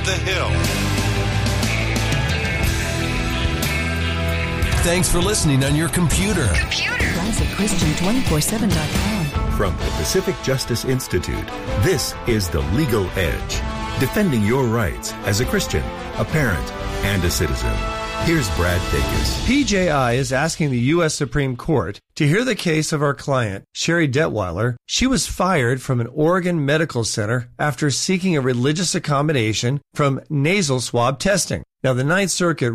the Hill. Thanks for listening on your computer. ClassicChristian247.com. From the Pacific Justice Institute, this is The Legal Edge, defending your rights as a Christian, a parent, and a citizen. Here's Brad Dacus. PJI is asking the U.S. Supreme Court to hear the case of our client, Sherry Detweiler. She was fired from an Oregon medical center after seeking a religious accommodation from nasal swab testing. Now, the Ninth Circuit